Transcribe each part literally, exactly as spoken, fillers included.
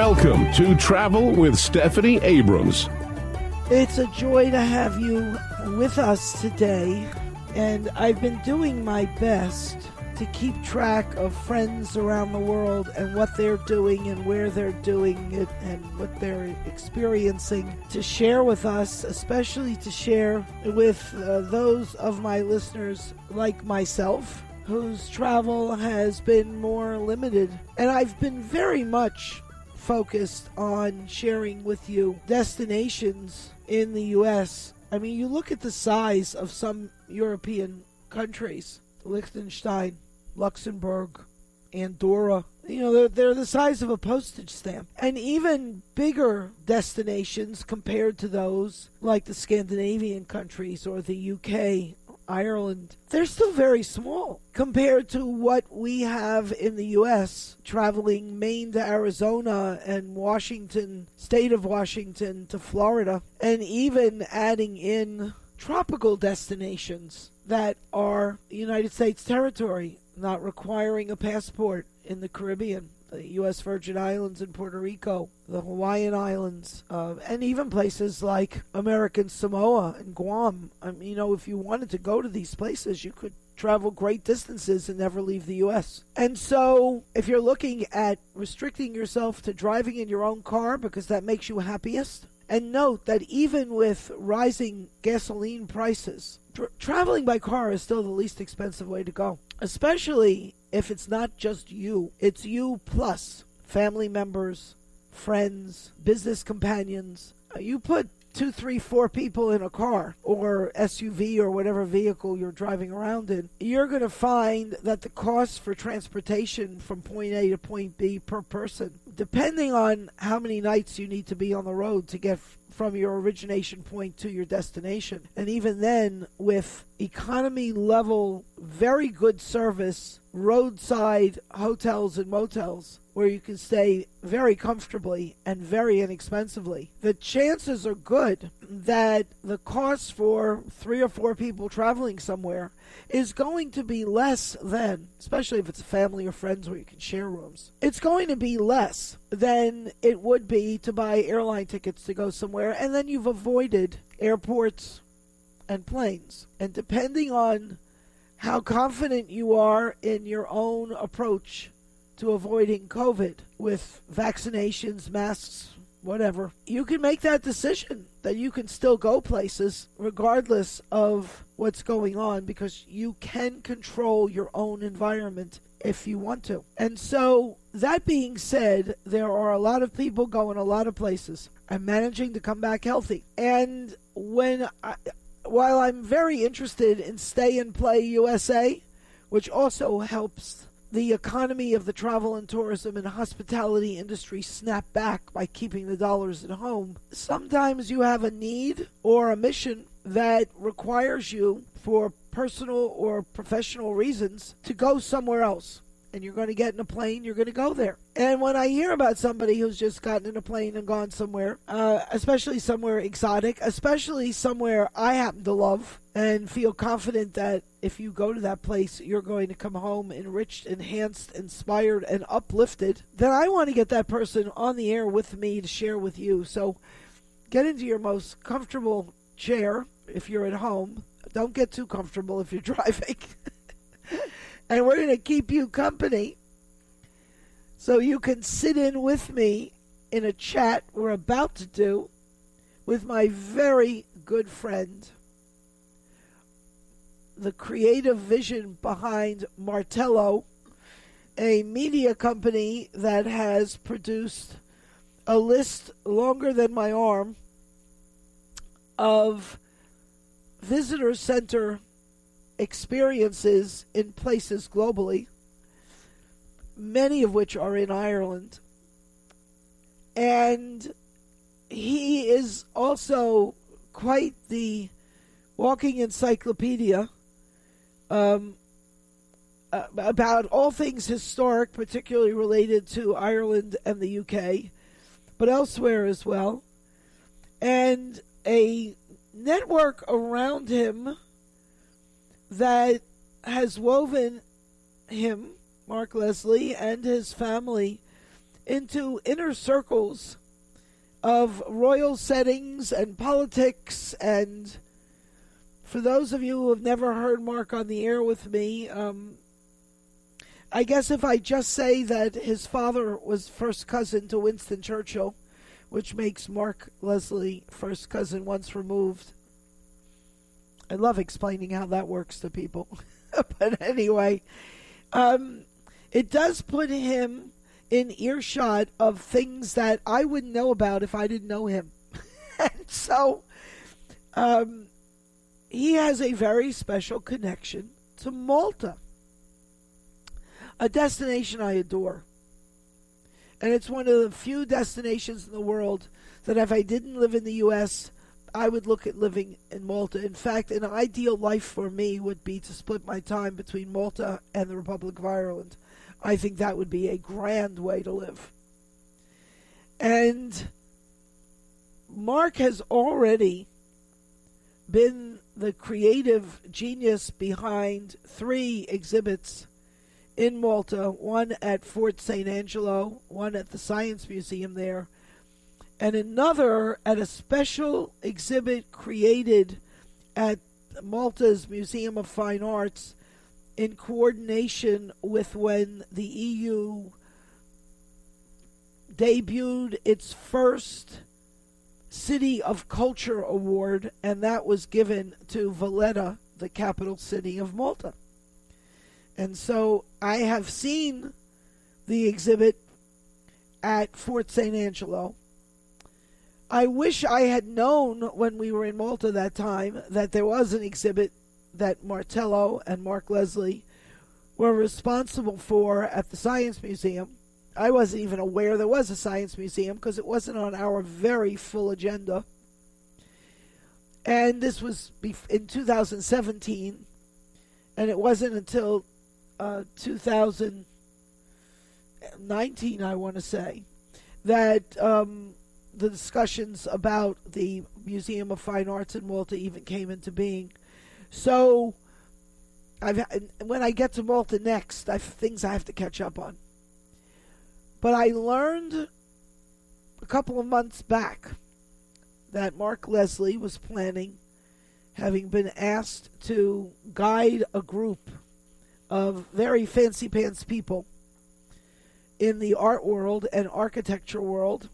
Welcome to Travel with Stephanie Abrams. It's a joy to have you with us today, and I've been doing my best to keep track of friends around the world and what they're doing and where they're doing it and what they're experiencing to share with us, especially to share with uh, those of my listeners like myself whose travel has been more limited. And I've been very much focused on sharing with you destinations in the U S. I mean, you look at the size of some European countries, Liechtenstein, Luxembourg, Andorra, you know, they're, they're the size of a postage stamp. And even bigger destinations compared to those, like the Scandinavian countries or the U K, Ireland, they're still very small compared to what we have in the U S, traveling Maine to Arizona and Washington, state of Washington to Florida, and even adding in tropical destinations that are United States territory, not requiring a passport in the Caribbean, the U S Virgin Islands and Puerto Rico, the Hawaiian Islands, uh, and even places like American Samoa and Guam. I mean, you know, if you wanted to go to these places, you could travel great distances and never leave the U S. And so if you're looking at restricting yourself to driving in your own car because that makes you happiest, and note that even with rising gasoline prices, tra- traveling by car is still the least expensive way to go, especially if it's not just you. It's you plus family members, friends, business companions. Uh, you put two, three, four people in a car or S U V or whatever vehicle you're driving around in, you're going to find that the cost for transportation from point A to point B per person, depending on how many nights you need to be on the road to get f- from your origination point to your destination. And even then, with economy level, very good service, roadside hotels and motels where you can stay very comfortably and very inexpensively, the chances are good that the cost for three or four people traveling somewhere is going to be less than, especially if it's a family or friends where you can share rooms, it's going to be less than it would be to buy airline tickets to go somewhere, and then you've avoided airports and planes. And depending on how confident you are in your own approach to avoiding COVID with vaccinations, masks, whatever, you can make that decision that you can still go places regardless of what's going on, because you can control your own environment if you want to. And so, that being said, there are a lot of people going a lot of places and managing to come back healthy. And when I, while I'm very interested in Stay and Play U S A, which also helps the economy of the travel and tourism and hospitality industry snap back by keeping the dollars at home, sometimes you have a need or a mission that requires you, for personal or professional reasons, to go somewhere else. And you're going to get in a plane, you're going to go there. And when I hear about somebody who's just gotten in a plane and gone somewhere, uh, especially somewhere exotic, especially somewhere I happen to love and feel confident that if you go to that place, you're going to come home enriched, enhanced, inspired, and uplifted, then I want to get that person on the air with me to share with you. So get into your most comfortable chair if you're at home. Don't get too comfortable if you're driving. And we're going to keep you company so you can sit in with me in a chat we're about to do with my very good friend, the creative vision behind Martello, a media company that has produced a list longer than my arm of visitor center experiences in places globally, many of which are in Ireland. And he is also quite the walking encyclopedia um, uh, about all things historic, particularly related to Ireland and the U K, but elsewhere as well. And a network around him that has woven him, Mark Leslie, and his family into inner circles of royal settings and politics. And for those of you who have never heard Mark on the air with me, um, I guess if I just say that his father was first cousin to Winston Churchill, which makes Mark Leslie first cousin once removed. I love explaining how that works to people. But anyway, um, it does put him in earshot of things that I wouldn't know about if I didn't know him. And so um, he has a very special connection to Malta, a destination I adore. And it's one of the few destinations in the world that if I didn't live in the U S, I would look at living in Malta. In fact, an ideal life for me would be to split my time between Malta and the Republic of Ireland. I think that would be a grand way to live. And Mark has already been the creative genius behind three exhibits in Malta, one at Fort Saint Angelo, one at the Science Museum there, and another at a special exhibit created at Malta's Museum of Fine Arts in coordination with when the E U debuted its first City of Culture Award, and that was given to Valletta, the capital city of Malta. And so I have seen the exhibit at Fort Saint Angelo. I wish I had known when we were in Malta that time that there was an exhibit that Martello and Mark Leslie were responsible for at the Science Museum. I wasn't even aware there was a Science Museum because it wasn't on our very full agenda. And this was in two thousand seventeen, and it wasn't until uh, two thousand nineteen, I want to say, that um, the discussions about the Museum of Fine Arts in Malta even came into being. So I've, when I get to Malta next, I have things I have to catch up on. But I learned a couple of months back that Mark Leslie was planning, having been asked to guide a group of very fancy pants people in the art world and architecture world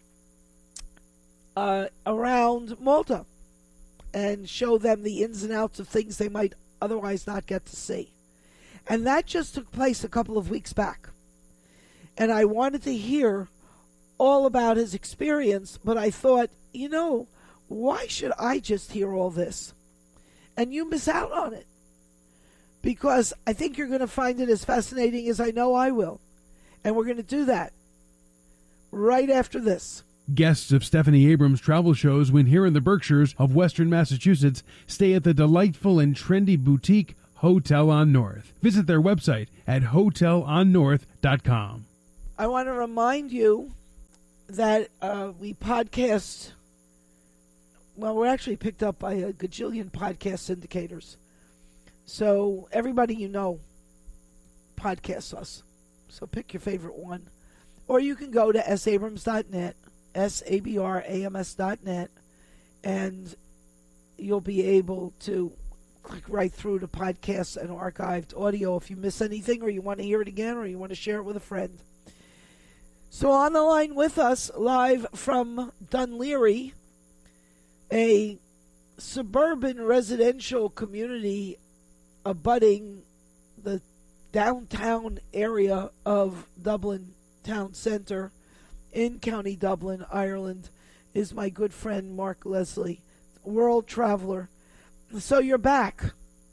uh, around Malta and show them the ins and outs of things they might otherwise not get to see. And that just took place a couple of weeks back. And I wanted to hear all about his experience, but I thought, you know, why should I just hear all this? And you miss out on it. Because I think you're going to find it as fascinating as I know I will. And we're going to do that right after this. Guests of Stephanie Abrams' travel shows when here in the Berkshires of Western Massachusetts stay at the delightful and trendy boutique Hotel on North. Visit their website at hotel on north dot com. I want to remind you that uh, we podcast, well, we're actually picked up by a gajillion podcast syndicators. So everybody you know podcasts us. So pick your favorite one. Or you can go to s abrams dot net, S A B R A M S dot net, and you'll be able to click right through to podcasts and archived audio if you miss anything or you want to hear it again or you want to share it with a friend. So on the line with us, live from Dunleary, a suburban residential community abutting the downtown area of Dublin Town Centre in County Dublin, Ireland, is my good friend Mark Leslie, world traveler. So you're back.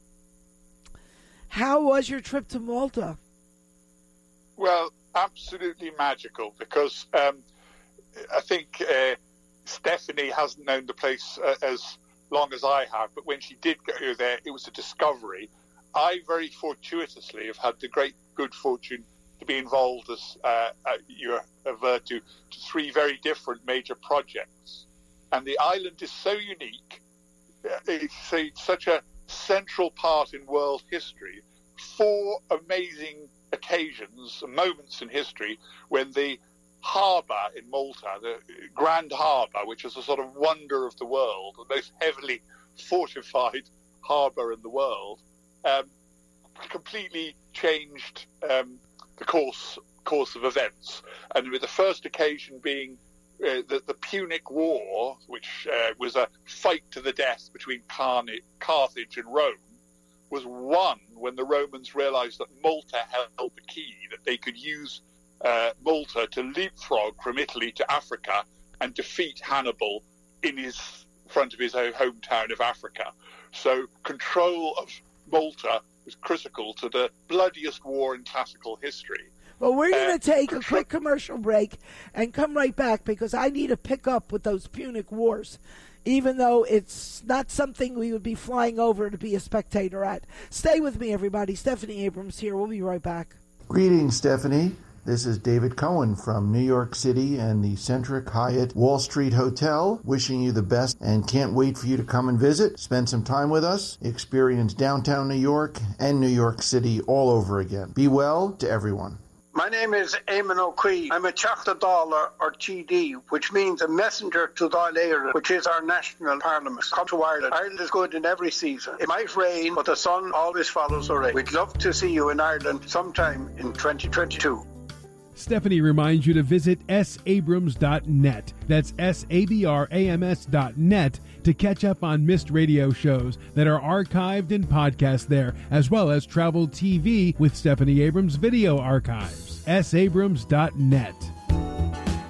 How was your trip to Malta? Well, absolutely magical, because um, I think uh, Stephanie hasn't known the place uh, as long as I have, but when she did go there, it was a discovery. I very fortuitously have had the great good fortune to be involved, as uh, you avert to, to three very different major projects. And the island is so unique. It's a, such a central part in world history. Four amazing occasions, moments in history when the harbour in Malta, the Grand Harbour, which is a sort of wonder of the world, the most heavily fortified harbour in the world, um, completely changed um, the course course of events. And with the first occasion being uh, the, the Punic War, which uh, was a fight to the death between Carthage and Rome, was won when the Romans realised that Malta held the key, that they could use uh, Malta to leapfrog from Italy to Africa and defeat Hannibal in his front of his own hometown of Africa. So control of Malta was critical to the bloodiest war in classical history. Well, we're going to Uh, take a control- quick commercial break and come right back because I need to pick up with those Punic Wars, even though it's not something we would be flying over to be a spectator at. Stay with me, everybody. Stephanie Abrams here. We'll be right back. Greetings, Stephanie. This is David Cohen from New York City and the Centric Hyatt Wall Street Hotel, wishing you the best and can't wait for you to come and visit, spend some time with us, experience downtown New York and New York City all over again. Be well to everyone. My name is Eamon O'Quee. I'm a Teachta Dála, or T D, which means a messenger to Dáil Éireann, which is our national parliament. Come to Ireland. Ireland is good in every season. It might rain, but the sun always follows the rain. We'd love to see you in Ireland sometime in twenty twenty-two. Stephanie reminds you to visit s abrams dot net. That's S A B R A M S dot net to catch up on missed radio shows that are archived and podcast there, as well as travel T V with Stephanie Abrams video archives. s abrams dot net.